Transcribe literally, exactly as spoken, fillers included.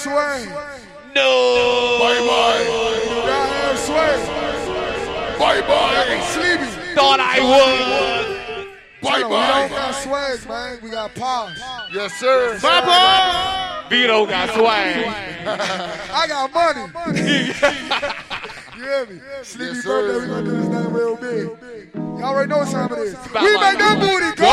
swing. No. Bye bye. We do not have swing. Bye bye. Sleepy. Thought I would. Bye No, we bye. don't got swag, man. We got powers. Yes, sir. Bye bye. Vito got swag. I got money. You hear me? Sleepy Yes, birthday, sir. we gonna do this thing real big. Y'all already know what time it is. About We like- make that booty go.